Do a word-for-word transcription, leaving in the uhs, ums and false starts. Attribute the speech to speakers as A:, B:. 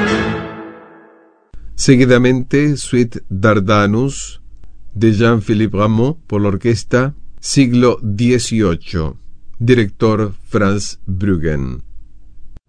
A: Seguidamente, Suite Dardanus de Jean-Philippe Rameau por la orquesta, siglo dieciocho, director Franz Bruggen.